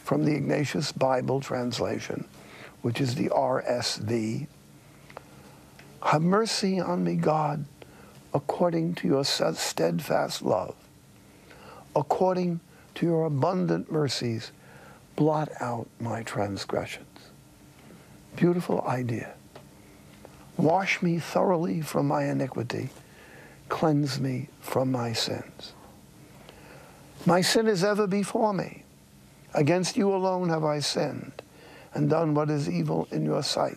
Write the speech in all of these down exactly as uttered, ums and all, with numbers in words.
from the Ignatius Bible translation, which is the R S V. Have mercy on me, God, according to your steadfast love. According to your abundant mercies, blot out my transgressions. Beautiful idea. Wash me thoroughly from my iniquity. Cleanse me from my sins. My sin is ever before me. Against you alone have I sinned and done what is evil in your sight.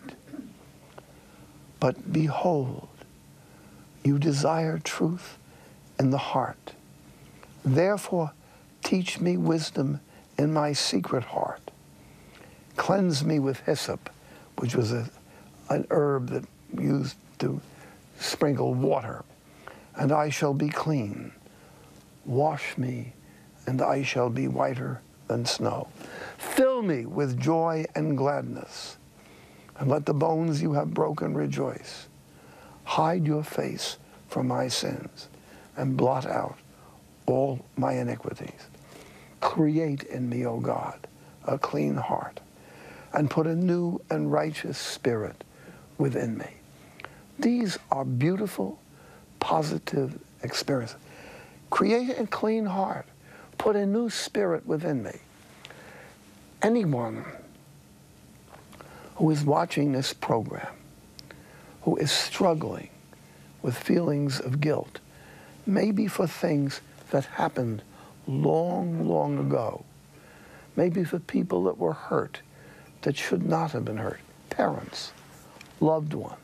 But behold, you desire truth in the heart. Therefore, teach me wisdom in my secret heart. Cleanse me with hyssop, which was a, an herb that used to sprinkle water, and I shall be clean. Wash me, and I shall be whiter than snow. Fill me with joy and gladness, and let the bones you have broken rejoice. Hide your face from my sins, and blot out all my iniquities. Create in me, O God, a clean heart, and put a new and righteous spirit within me. These are beautiful, positive experiences. Create a clean heart. Put a new spirit within me. Anyone who is watching this program, who is struggling with feelings of guilt, maybe for things that happened long, long ago, maybe for people that were hurt that should not have been hurt, parents, loved ones.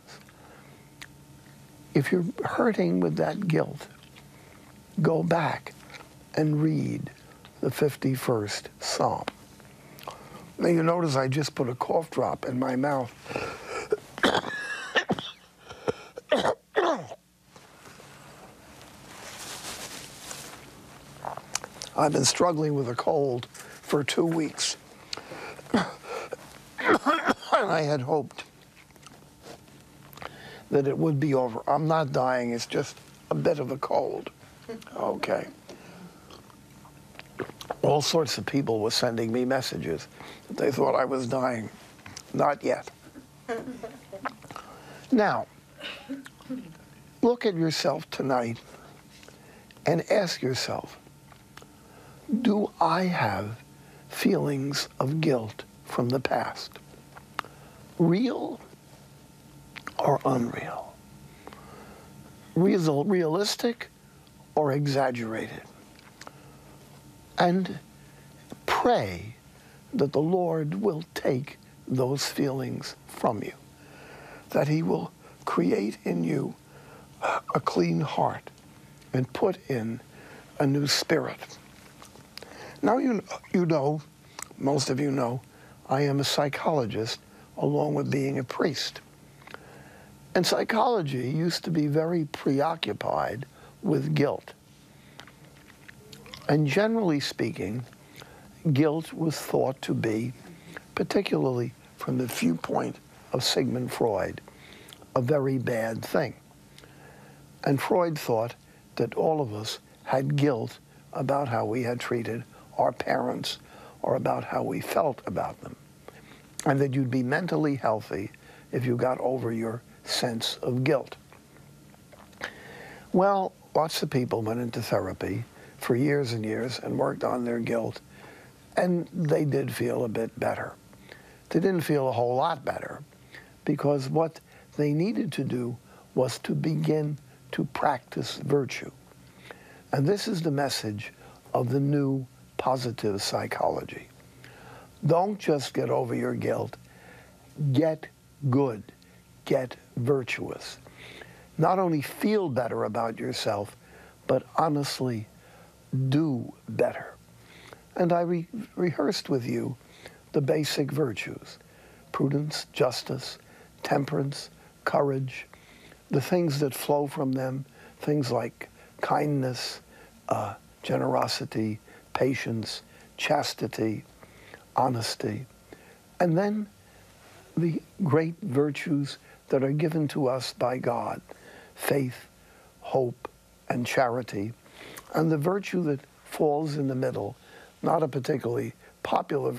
If you're hurting with that guilt, go back and read the fifty-first Psalm. Now you notice I just put a cough drop in my mouth. I've been struggling with a cold for two weeks. And I had hoped that it would be over. I'm not dying, it's just a bit of a cold. Okay. All sorts of people were sending me messages that they thought I was dying. Not yet. Now, look at yourself tonight and ask yourself, do I have feelings of guilt from the past? Real or unreal? Real, realistic or exaggerated? And pray that the Lord will take those feelings from you, that he will create in you a clean heart and put in a new spirit. Now, you, you know, most of you know, I am a psychologist along with being a priest. And psychology used to be very preoccupied with guilt. And generally speaking, guilt was thought to be, particularly from the viewpoint of Sigmund Freud, a very bad thing. And Freud thought that all of us had guilt about how we had treated our parents or about how we felt about them, and that you'd be mentally healthy if you got over your sense of guilt. Well, lots of people went into therapy for years and years and worked on their guilt, and they did feel a bit better. They didn't feel a whole lot better, because what they needed to do was to begin to practice virtue. And this is the message of the new positive psychology. Don't just get over your guilt. Get good. Get virtuous. Not only feel better about yourself, but honestly do better. And I re rehearsed with you the basic virtues: prudence, justice, temperance, courage, the things that flow from them, things like kindness, uh, generosity, patience, chastity, honesty, and then the great virtues that are given to us by God: faith, hope, and charity. And the virtue that falls in the middle, not a particularly popular